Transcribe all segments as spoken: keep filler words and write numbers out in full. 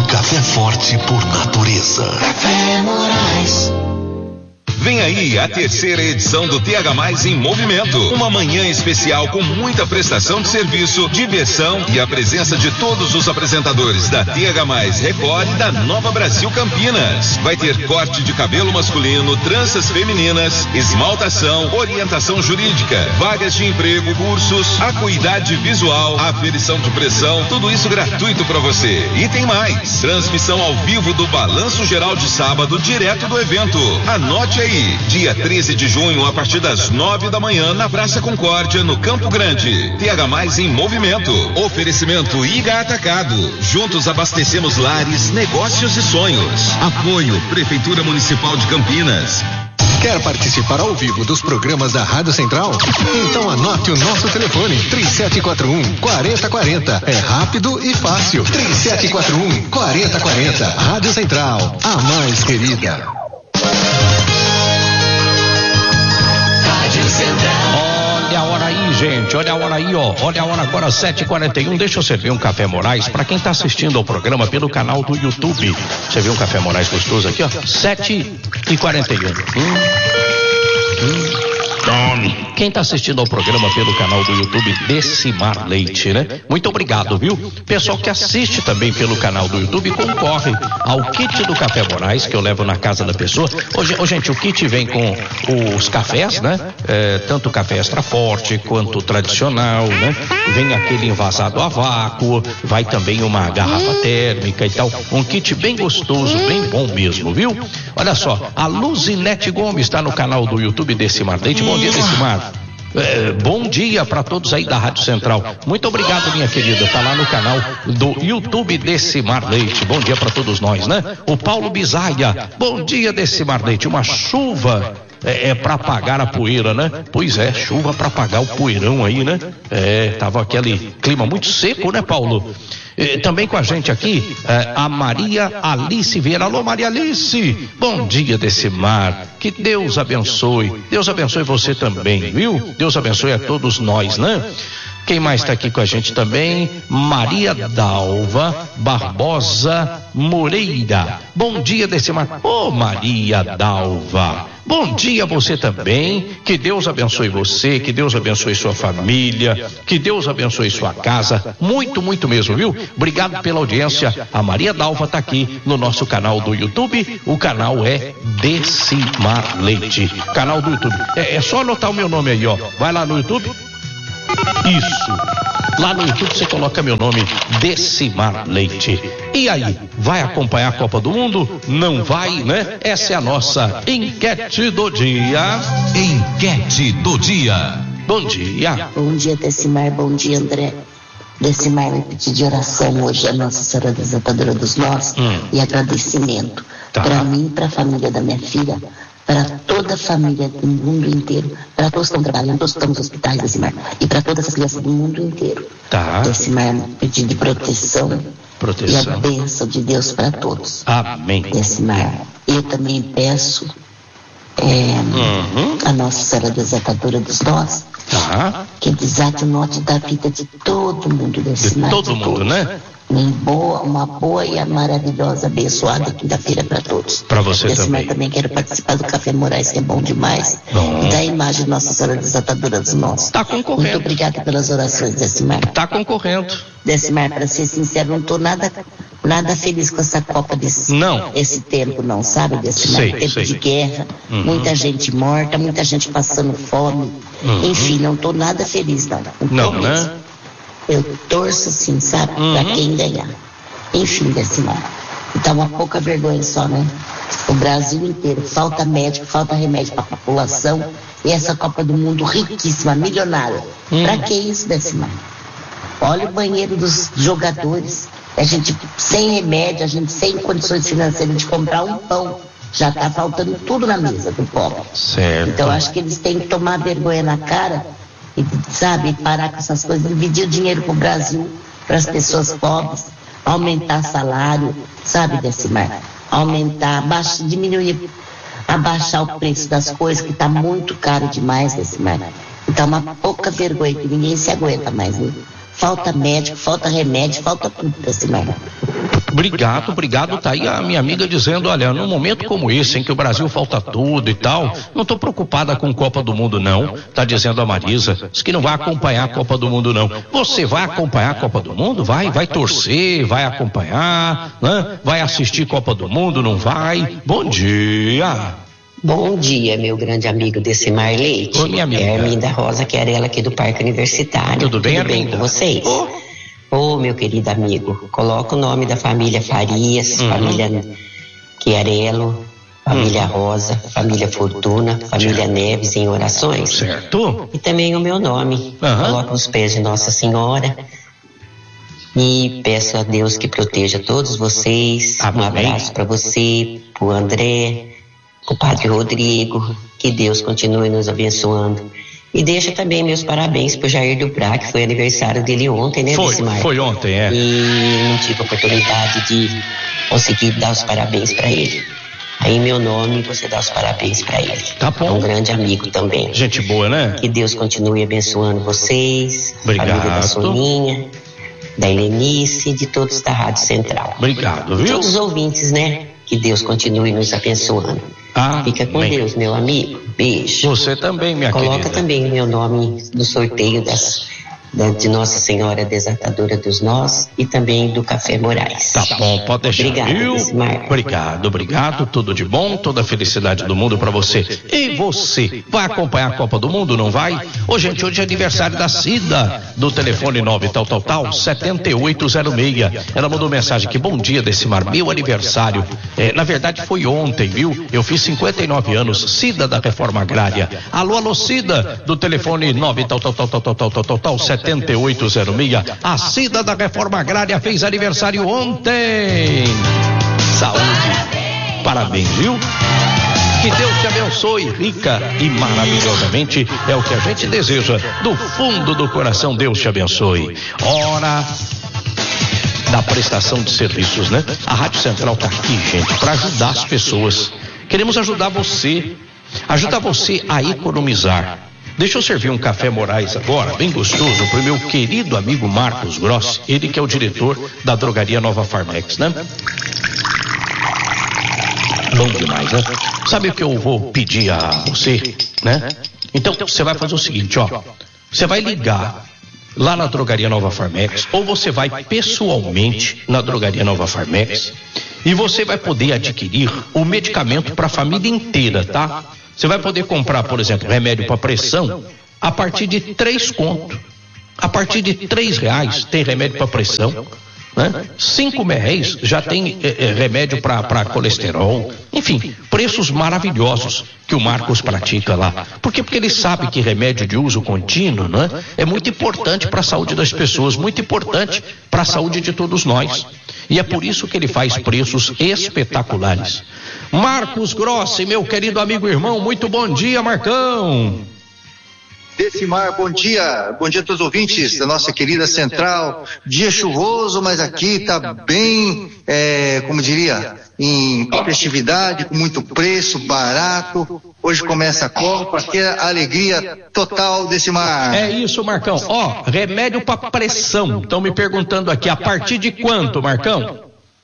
café forte por natureza. Café Moraes. Vem aí a terceira edição do T H Mais em Movimento. Uma manhã especial com muita prestação de serviço, diversão e a presença de todos os apresentadores da T H Mais Record e da Nova Brasil Campinas. Vai ter corte de cabelo masculino, tranças femininas, esmaltação, orientação jurídica, vagas de emprego, cursos, acuidade visual, aferição de pressão, tudo isso gratuito para você. E tem mais, transmissão ao vivo do Balanço Geral de sábado, direto do evento. Anote aí. Dia treze de junho, a partir das nove da manhã, na Praça Concórdia, no Campo Grande. T H Mais em Movimento. Oferecimento I G A Atacado. Juntos abastecemos lares, negócios e sonhos. Apoio Prefeitura Municipal de Campinas. Quer participar ao vivo dos programas da Rádio Central? Então anote o nosso telefone, três sete quatro um, quatro zero quatro zero. É rápido e fácil. três sete quatro um, quatro zero quatro zero. Rádio Central, a mais querida. Olha a hora aí, gente, olha a hora aí, ó. Olha a hora agora, sete e quarenta e um. Deixa eu servir um café Moraes para quem tá assistindo ao programa pelo canal do YouTube. Você viu um café Moraes gostoso aqui, ó? sete e quarenta e um. Hum, hum. Tome. Quem tá assistindo ao programa pelo canal do YouTube Decimar Leite, né? Muito obrigado, viu? Pessoal que assiste também pelo canal do YouTube concorre ao kit do Café Moraes que eu levo na casa da pessoa. Hoje, oh, gente, o kit vem com os cafés, né? É, tanto o café extra forte quanto o tradicional, né? Vem aquele envasado a vácuo, vai também uma garrafa térmica e tal. Um kit bem gostoso, bem bom mesmo, viu? Olha só, a Luzinete Gomes está no canal do YouTube Decimar Leite. Bom dia, Decimar. É, bom dia para todos aí da Rádio Central. Muito obrigado, minha querida. Tá lá no canal do YouTube Decimar Leite. Bom dia para todos nós, né? O Paulo Bisaia. Bom dia, Decimar Leite. Uma chuva é, é para apagar a poeira, né? Pois é, chuva para apagar o poeirão aí, né? É, tava aquele clima muito seco, né, Paulo? E, também com a gente aqui, é, a Maria Alice Vieira. Alô, Maria Alice, bom dia, Decimar, que Deus abençoe, Deus abençoe você também, viu? Deus abençoe a todos nós, né? Quem mais está aqui com a gente também? Maria Dalva Barbosa Moreira. Bom dia, Decimar. Ô, oh, Maria Dalva. Bom dia a você também. Que Deus abençoe você, que Deus abençoe sua família, que Deus abençoe sua casa. Muito, muito mesmo, viu? Obrigado pela audiência. A Maria Dalva está aqui no nosso canal do YouTube. O canal é Decimar Leite. Canal do YouTube. É, é só anotar o meu nome aí, ó. Vai lá no YouTube. Isso. Lá no YouTube você coloca meu nome, Decimar Leite. E aí, vai acompanhar a Copa do Mundo? Não vai, né? Essa é a nossa enquete do dia. Enquete do dia. Bom dia. Bom dia, Decimar. Bom dia, André. Decimar, me pedir de oração hoje a Nossa Senhora Desatadora dos Nós hum. e agradecimento tá. para mim e para a família da minha filha, para toda a família do mundo inteiro, para todos que estão trabalhando, todos que estão nos hospitais, Decimar, e para todas as crianças do mundo inteiro. Tá. Decimar, pedir de proteção, proteção e a bênção de Deus para todos. Amém. Decimar, eu também peço é, uhum. a Nossa Senhora Desatadora dos Nós, tá. que desate o norte da vida de todo mundo, Decimar. De todo mundo, todos. Né? Uma boa, uma boa e maravilhosa, abençoada quinta-feira para todos. Para você Decimar, também. também quero participar do Café Moraes, que é bom demais. Bom. E da imagem de Nossa Senhora Desatadora dos Nós. Tá concorrendo. Muito obrigada pelas orações, Decimar. Tá concorrendo. Decimar, para ser sincero, não tô nada, nada feliz com essa Copa desse não. esse tempo, não, sabe, Decimar? Sei, tempo sei. de guerra, uhum. muita gente morta, muita gente passando fome. Uhum. Enfim, não tô nada feliz, não. Não, não né? Eu torço, assim, sabe, uhum. para quem ganhar. Enfim, Decimar. Então, uma pouca vergonha só, né? O Brasil inteiro, falta médico, falta remédio para a população, e essa Copa do Mundo riquíssima, milionária. Hum. Para que isso, Decimar? Olha o banheiro dos jogadores, a gente sem remédio, a gente sem condições financeiras de comprar um pão, já está faltando tudo na mesa do pobre. Certo. Então, acho que eles têm que tomar vergonha na cara e, sabe, parar com essas coisas, dividir o dinheiro para o Brasil, para as pessoas pobres, aumentar salário, sabe, Decimar? Aumentar, abaixar, diminuir, abaixar o preço das coisas, que está muito caro demais, Decimar. Então, uma pouca vergonha, que ninguém se aguenta mais, né? Falta médico, falta remédio, falta tudo, Decimar. Obrigado, obrigado. Tá aí a minha amiga dizendo, olha, num momento como esse, em que o Brasil falta tudo e tal, não tô preocupada com Copa do Mundo, não. Tá dizendo a Marisa, diz que não vai acompanhar a Copa do Mundo, não. Você vai acompanhar a Copa do Mundo? Vai, vai torcer, vai acompanhar, né? Vai assistir Copa do Mundo, não vai? Bom dia. Bom dia, meu grande amigo Decimar Leite. Oi, minha amiga. É Arminda Rosa Querela aqui do Parque Universitário. Tudo bem, Tudo bem Arminda? com vocês? Ô, oh. oh, meu querido amigo, coloca o nome da família Farias, Uhum. família Chiarello, família Rosa, família Fortuna, família Neves em orações. certo? E também o meu nome. Aham. Coloca nos pés de Nossa Senhora. E peço a Deus que proteja todos vocês. Amém. Um abraço para você, pro André, pro Padre Rodrigo. Que Deus continue nos abençoando. E deixa também meus parabéns pro Jair Dubra, que foi aniversário dele ontem, né, Foi, Decimar? foi ontem, é. E não tive a oportunidade de conseguir dar os parabéns para ele. Aí, em meu nome, você dá os parabéns para ele. Tá bom. É um grande amigo também. Gente boa, né? Que Deus continue abençoando vocês, Obrigado. família da Soninha, da Helenice e de todos da Rádio Central. Obrigado, viu? Todos os ouvintes, né? Que Deus continue nos abençoando. Ah, Fica com bem. Deus, meu amigo. Beijo. Você também, minha Coloca querida. também meu nome no sorteio das, da, de Nossa Senhora Desatadora dos Nós e também do Café Moraes. Tá bom, pode deixar. Obrigado, viu? Decimar. Obrigado, obrigado. Tudo de bom, toda a felicidade do mundo pra você. E você, vai acompanhar a Copa do Mundo, não vai? Ô, gente, hoje é aniversário da Cida, do telefone nove tal, tal, tal, sete oito zero seis. Ela mandou mensagem aqui, bom dia, Decimar, meu aniversário. É, na verdade foi ontem, viu? Eu fiz cinquenta e nove anos, Cida da Reforma Agrária. Alô, alô, Cida, do telefone nove tal, tal, tal, tal, tal, tal, tal, tal, tal, sete oito zero seis. A Cida da Reforma Agrária fez aniversário ontem. Saúde. Parabéns, viu? Que Deus te abençoe rica e maravilhosamente, é o que a gente deseja. Do fundo do coração, Deus te abençoe. Hora da prestação de serviços, né? A Rádio Central tá aqui, gente, para ajudar as pessoas. Queremos ajudar você, ajudar você a economizar. Deixa eu servir um café Moraes agora, bem gostoso, pro meu querido amigo Marcos Grossi, ele que é o diretor da drogaria Nova Farmex, né? Bom demais, né? Sabe o que eu vou pedir a você, né? Então, você vai fazer o seguinte, ó. Você vai ligar lá na drogaria Nova Farmex, ou você vai pessoalmente na drogaria Nova Farmex, e você vai poder adquirir o medicamento para a família inteira, tá? Você vai poder comprar, por exemplo, remédio para pressão a partir de três conto. A partir de três reais tem remédio para pressão, né? Cinco réis já tem é, é, remédio para colesterol. Enfim, preços maravilhosos que o Marcos pratica lá. Por quê? Porque ele sabe que remédio de uso contínuo, né, é muito importante para a saúde das pessoas, muito importante para a saúde de todos nós. E é por isso que ele faz preços espetaculares. Marcos Grossi, meu querido amigo e irmão, muito bom dia, Marcão. Decimar, bom dia, bom dia a todos os ouvintes da nossa querida Central. Dia chuvoso, mas aqui está bem, é, como diria, em festividade, com muito preço, barato. Hoje começa a Copa, aqui é a alegria total, Decimar. É isso, Marcão. Ó, remédio para pressão. Estão me perguntando aqui, a partir de quanto, Marcão?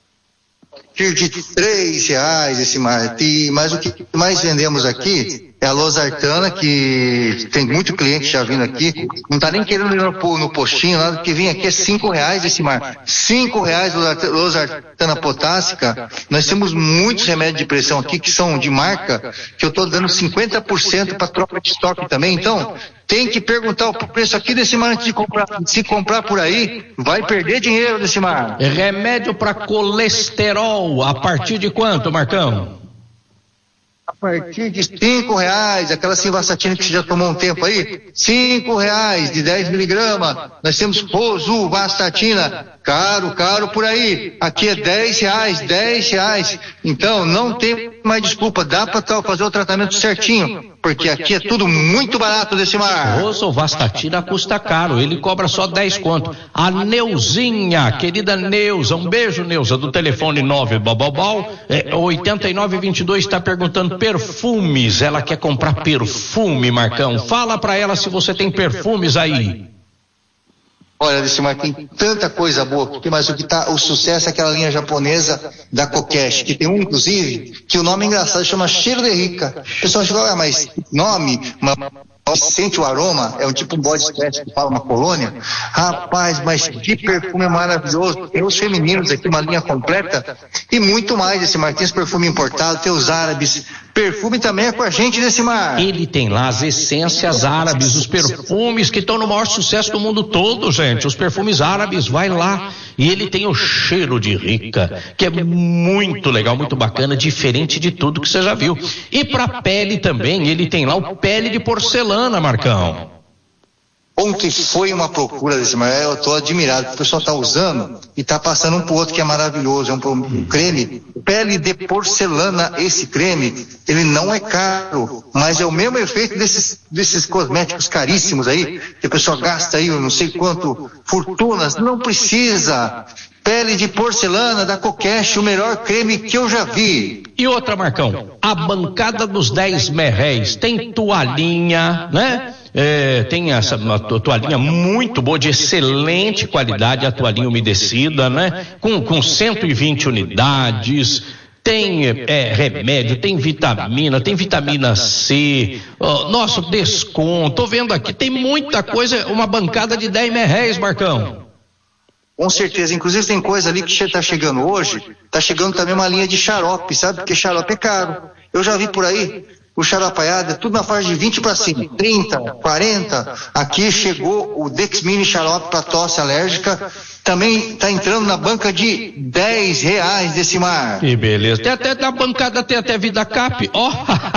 De três reais, Decimar. E, mas o que mais vendemos aqui é a losartana, que tem muito cliente já vindo aqui, não tá nem querendo ir no, no postinho, nada, que vem aqui é cinco reais, Decimar. Cinco reais losartana potássica. Nós temos muitos remédios de pressão aqui que são de marca, que eu tô dando cinquenta por cento para troca de estoque também. Então, tem que perguntar o preço aqui, Decimar, antes de comprar. Se comprar por aí, vai perder dinheiro, Decimar. Remédio para colesterol, a partir de quanto, Marcão? A partir de cinco reais, aquela simvastatina que você já tomou um tempo aí, cinco reais de dez miligramas. Nós temos rosuvastatina, caro, caro por aí. Aqui é dez reais, dez reais. Então não tem mais desculpa, dá para fazer o tratamento certinho, porque aqui é tudo muito barato, Decimar. Rosuvastatina custa caro, ele cobra só dez conto. A Neuzinha, querida Neuza, um beijo, Neuza, do telefone nove bababau, é, oitenta e nove vinte e dois, está perguntando perfumes, ela quer comprar perfume, Marcão. Fala pra ela se você tem perfumes aí. Olha, Decimar, tem tanta coisa boa aqui, mas o que tá, o sucesso é aquela linha japonesa da Kokeshi, que tem um, inclusive, que o nome é engraçado, chama Cheiro de Rica. O pessoal fala, ah, mas nome, uma, sente o aroma, é um tipo um body splash que fala uma colônia. Rapaz, mas que perfume maravilhoso. Tem os femininos aqui, uma linha completa, e muito mais, Decimar. Tem os perfumes importados, tem os árabes. Perfume também é com a gente, Decimar. Ele tem lá as essências árabes, os perfumes que estão no maior sucesso do mundo todo, gente. Os perfumes árabes, vai lá. E ele tem o Cheiro de Rica, que é muito legal, muito bacana, diferente de tudo que você já viu. E pra pele também, ele tem lá o Pele de Porcelana, Marcão. Ontem foi uma procura desse, mas eu estou admirado, o pessoal está usando e está passando um pro outro que é maravilhoso, é um, um creme, Pele de Porcelana. Esse creme, ele não é caro, mas é o mesmo efeito desses, desses cosméticos caríssimos aí, que a pessoa gasta aí, eu não sei quanto, fortunas, não precisa. Pele de Porcelana da Kokeshi, o melhor creme que eu já vi. E outra, Marcão, a bancada dos dez merréis, tem toalhinha, né? É, tem essa uma toalhinha muito boa, de excelente qualidade, a toalhinha umedecida, né? Com, com cento e vinte unidades, tem é, remédio, tem vitamina, tem vitamina C, oh, nosso desconto, tô vendo aqui, tem muita coisa, uma bancada de dez merréis, Marcão. Com certeza, inclusive tem coisa ali que está chegando hoje, está chegando também uma linha de xarope, sabe? Porque xarope é caro. Eu já vi por aí, o xaropaiado é tudo na faixa de vinte para cima, trinta, quarenta. Aqui chegou o Dexmini xarope para tosse alérgica, também está entrando na banca de dez reais, Decimar. Que beleza. Tem até na bancada, tem até VidaCap, ó.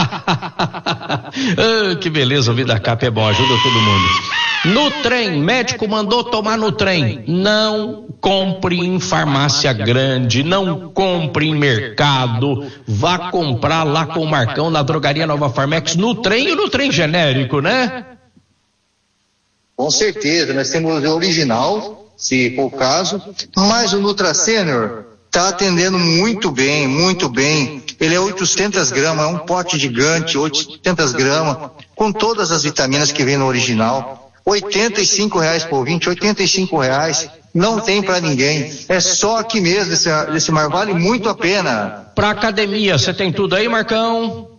Oh. Que beleza, o VidaCap é bom, ajuda todo mundo. No trem, médico mandou tomar no trem. Não compre em farmácia grande, não compre em mercado. Vá comprar lá com o Marcão na drogaria Nova Farmex, no trem e no trem genérico, né? Com certeza, nós temos o original, se for o caso, mas o Nutra Senior está atendendo muito bem, muito bem. Ele é oitocentas gramas, é um pote gigante, oitocentas gramas, com todas as vitaminas que vem no original. oitenta e cinco reais por vinte, oitenta e cinco reais, não tem para ninguém, é só aqui mesmo, esse, esse mar vale muito a pena. Pra academia, você tem tudo aí, Marcão?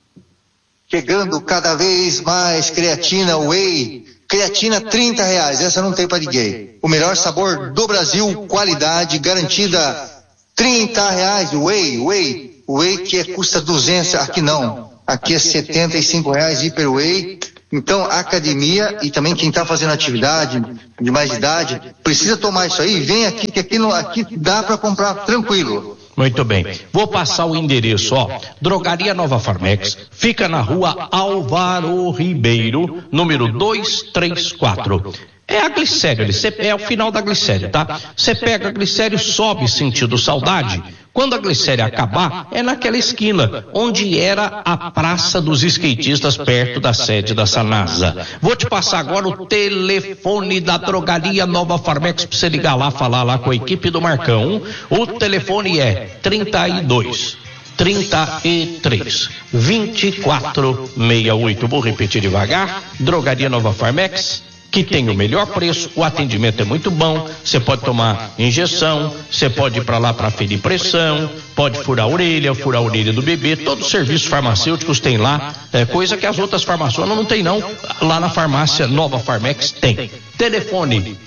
Chegando cada vez mais creatina whey, creatina trinta reais, essa não tem para ninguém. O melhor sabor do Brasil, qualidade garantida, trinta reais, whey, whey, whey que é, custa duzentos, aqui não, aqui é setenta e cinco reais, hiper whey. Então, a academia e também quem está fazendo atividade de mais idade, precisa tomar isso aí, vem aqui, que aqui, no, aqui dá para comprar tranquilo. Muito bem, vou passar o endereço, ó, Drogaria Nova Farmex, fica na rua Álvaro Ribeiro, número duzentos e trinta e quatro. É a glicério, é o final da glicério, tá? Você pega a glicério, sobe sentido saudade. Quando a glicério acabar, é naquela esquina, onde era a Praça dos Skatistas, perto da sede da Sanasa. Vou te passar agora o telefone da Drogaria Nova Farmex, pra você ligar lá, falar lá com a equipe do Marcão. O telefone é trinta e dois, trinta e três, vinte e quatro sessenta e oito. Vou repetir devagar, Drogaria Nova Farmex, que tem o melhor preço, o atendimento é muito bom, você pode tomar injeção, você pode ir para lá para ferir pressão, pode furar a orelha, furar a orelha do bebê, todos os serviços farmacêuticos tem lá, é coisa que as outras farmácias não tem não, lá na farmácia Nova Farmex tem. Telefone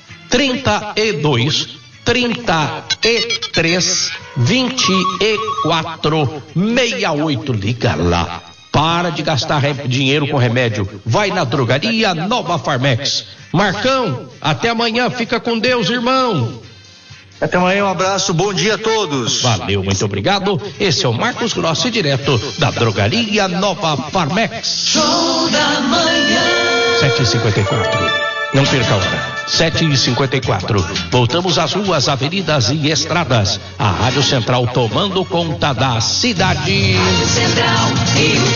trinta e dois, trinta e três, vinte e quatro, sessenta e oito, liga lá. Para de gastar dinheiro com remédio. Vai na Drogaria Nova Farmex. Marcão, até amanhã. Fica com Deus, irmão. Até amanhã, um abraço. Bom dia a todos. Valeu, muito obrigado. Esse é o Marcos Grossi, direto da Drogaria Nova Farmex. Show da manhã. sete e cinquenta e quatro. Não perca a hora. sete e cinquenta e quatro. Voltamos às ruas, avenidas e estradas. A Rádio Central tomando conta da cidade. Rádio Central e o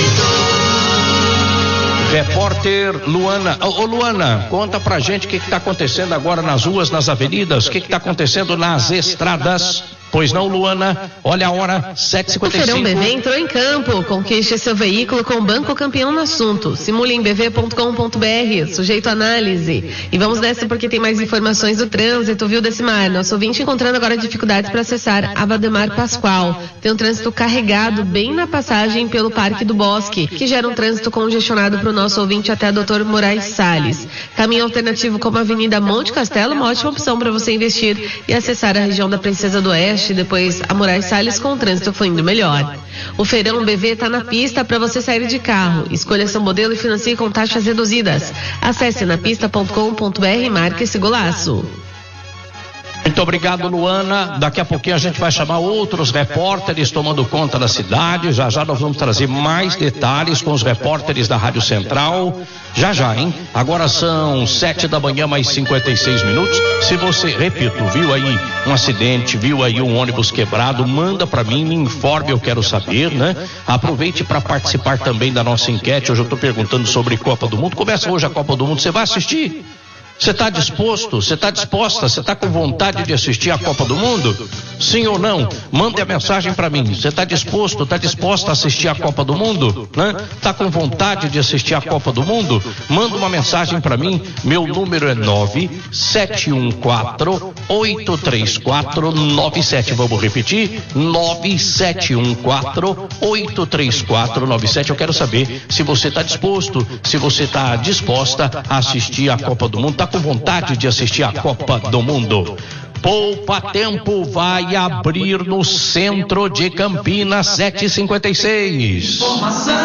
trânsito. Repórter Luana. Ô, ô Luana, conta pra gente o que está acontecendo agora nas ruas, nas avenidas, o que está acontecendo nas estradas. Pois não, Luana? Olha a hora, sete e cinquenta e cinco. O Feirão B V entrou em campo. Conquiste seu veículo com o Banco Campeão no assunto. Simule em b v ponto com ponto b r, sujeito a análise. E vamos nessa porque tem mais informações do trânsito, viu, Decimar? Nosso ouvinte encontrando agora dificuldades para acessar a Valdemar Pascoal. Tem um trânsito carregado bem na passagem pelo Parque do Bosque, que gera um trânsito congestionado para o nosso ouvinte até a doutor Moraes Salles. Caminho alternativo como a Avenida Monte Castelo, uma ótima opção para você investir e acessar a região da Princesa do Oeste, depois a Moraes Salles com o trânsito fluindo melhor. O Feirão B V está na pista para você sair de carro. Escolha seu modelo e financie com taxas reduzidas. Acesse na pista ponto com ponto b r e marque esse golaço. Muito obrigado, Luana. Daqui a pouquinho a gente vai chamar outros repórteres tomando conta da cidade. Já já nós vamos trazer mais detalhes com os repórteres da Rádio Central. Já já, hein? Agora são sete da manhã, mais cinquenta e seis minutos. Se você, repito, viu aí um acidente, viu aí um ônibus quebrado, manda pra mim, me informe, eu quero saber, né? Aproveite para participar também da nossa enquete. Hoje eu tô perguntando sobre Copa do Mundo. Começa hoje a Copa do Mundo. Você vai assistir? Você está disposto? Você está disposta? Você está com vontade de assistir a Copa do Mundo? Sim ou não? Mande a mensagem para mim. Você está disposto? Está disposta a assistir a Copa do Mundo? Né? Está com vontade de assistir a Copa do Mundo? Manda uma mensagem para mim. Meu número é nove sete um quatro oito três quatro nove sete. Vamos repetir? nove sete um quatro oito três quatro nove sete. Eu quero saber se você está disposto, se você está disposta a assistir a Copa do Mundo. Está com vontade de assistir a Copa do Mundo? Poupa Tempo vai abrir no centro de Campinas, sete e cinquenta e seis. Informação,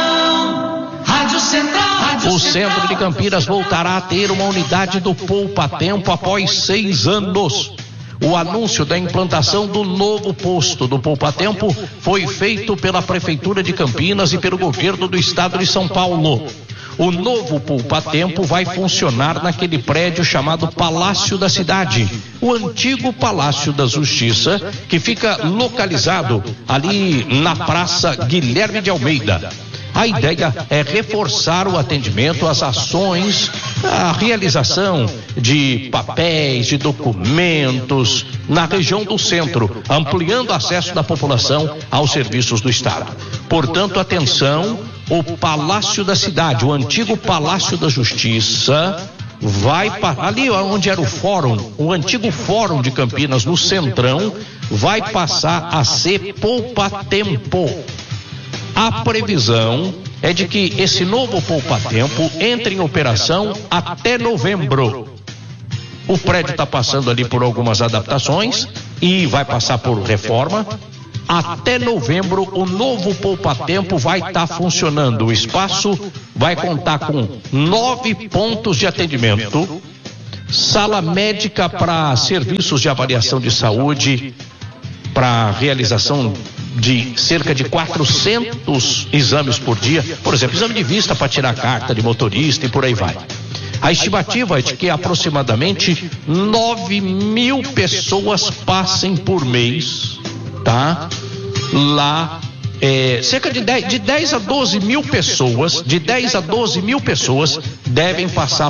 Rádio Central. Rádio O centro de Campinas voltará a ter uma unidade do Poupa Tempo após seis anos. O anúncio da implantação do novo posto do Poupa Tempo foi feito pela Prefeitura de Campinas e pelo governo do estado de São Paulo. O novo Poupa Tempo vai funcionar naquele prédio chamado Palácio da Cidade, o antigo Palácio da Justiça, que fica localizado ali na Praça Guilherme de Almeida. A ideia é reforçar o atendimento às ações, a realização de papéis, de documentos na região do centro, ampliando o acesso da população aos serviços do Estado. Portanto, atenção, o Palácio da Cidade, o antigo Palácio da Justiça, vai para ali onde era o fórum, o antigo fórum de Campinas, no Centrão, vai passar a ser Poupa Tempo. A previsão é de que esse novo Poupa Tempo entre em operação até novembro. O prédio está passando ali por algumas adaptações e vai passar por reforma. Até novembro, o novo Poupa Tempo vai estar tá funcionando. O espaço vai contar com nove pontos de atendimento, sala médica para serviços de avaliação de saúde, para realização de cerca de quatrocentos exames por dia, por exemplo, exame de vista para tirar carta de motorista e por aí vai. A estimativa é de que aproximadamente nove mil pessoas passem por mês, tá? Lá, é, cerca de dez, de dez a doze mil pessoas, de dez a doze mil pessoas devem passar